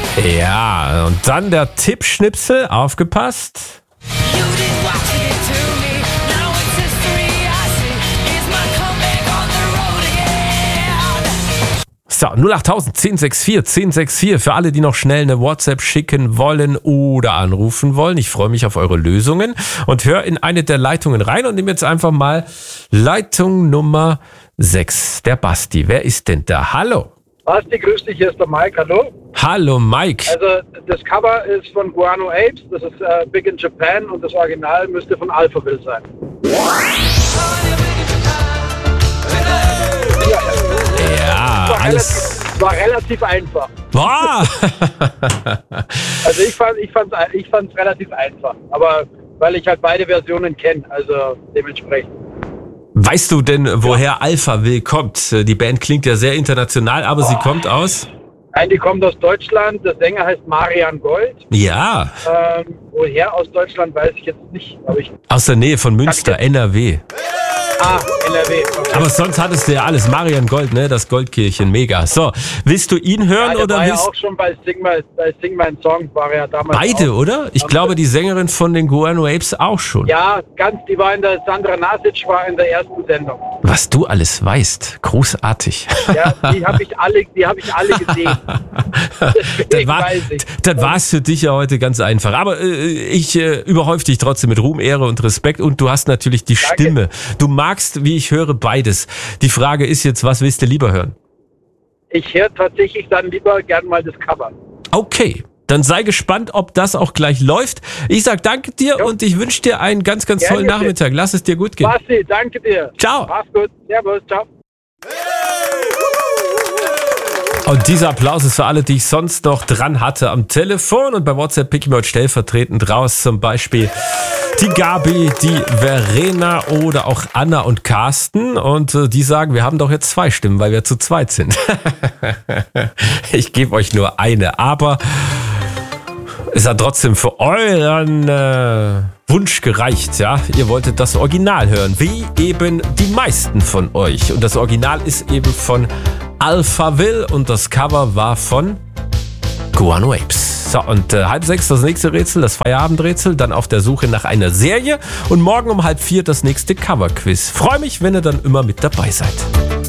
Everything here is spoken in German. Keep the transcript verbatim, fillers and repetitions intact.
Ja, und dann der Tippschnipsel, aufgepasst. So, null acht tausend, zehn sechs vier, zehn sechs vier für alle, die noch schnell eine WhatsApp schicken wollen oder anrufen wollen. Ich freue mich auf eure Lösungen und höre in eine der Leitungen rein und nehme jetzt einfach mal Leitung Nummer sechs, der Basti. Wer ist denn da? Hallo. Basti, grüß dich, hier ist der Mike, hallo. Hallo Mike. Also das Cover ist von Guano Apes, das ist äh, Big in Japan und das Original müsste von Alphaville sein. Ja, war alles... Relativ, war relativ einfach. Boah. Also ich fand ich fand's, ich fand's relativ einfach, aber weil ich halt beide Versionen kenne, also dementsprechend. Weißt du denn, woher Alphaville kommt? Die Band klingt ja sehr international, aber oh. sie kommt aus... Nein, die kommt aus Deutschland. Der Sänger heißt Marian Gold. Ja. Ähm, woher aus Deutschland, weiß ich jetzt nicht. Aber ich aus der Nähe von Münster, N R W. Ah, N R W. Okay. Aber sonst hattest du ja alles. Marian Gold, ne? Das Goldkirchen, mega. So, willst du ihn hören ja, der oder war willst... ja auch schon bei Sing, My, bei Sing Mein Song, war er ja damals Beide, auch. oder? Ich glaube, die Sängerin von den Guano Apes auch schon. Ja, ganz, die war in der, Sandra Nasic war in der ersten Sendung. Was du alles weißt, großartig. Ja, die habe ich alle, die habe ich alle gesehen. Dann war, dann war es für dich ja heute ganz einfach. Aber äh, ich äh, überhäufe dich trotzdem mit Ruhm, Ehre und Respekt. Und du hast natürlich die Danke. Stimme. Du magst, wie ich höre, beides. Die Frage ist jetzt, was willst du lieber hören? Ich höre tatsächlich dann lieber gern mal das Cover. Okay, dann sei gespannt, ob das auch gleich läuft. Ich sag danke dir jo. und ich wünsche dir einen ganz, ganz Gerne tollen Nachmittag. Lass es dir gut gehen. Basti, danke dir. Ciao. Mach's gut. Servus, ciao. Und dieser Applaus ist für alle, die ich sonst noch dran hatte am Telefon. Und bei WhatsApp pick ich mir heute stellvertretend raus. Zum Beispiel die Gabi, die Verena oder auch Anna und Carsten. Und äh, die sagen, wir haben doch jetzt zwei Stimmen, weil wir zu zweit sind. Ich gebe euch nur eine, aber es hat trotzdem für euren äh, Wunsch gereicht. Ja, ihr wolltet das Original hören, wie eben die meisten von euch. Und das Original ist eben von Alphaville und das Cover war von Guano Apes. So, und äh, halb sechs das nächste Rätsel, das Feierabendrätsel, dann auf der Suche nach einer Serie und morgen um halb vier das nächste Coverquiz. Freue mich, wenn ihr dann immer mit dabei seid.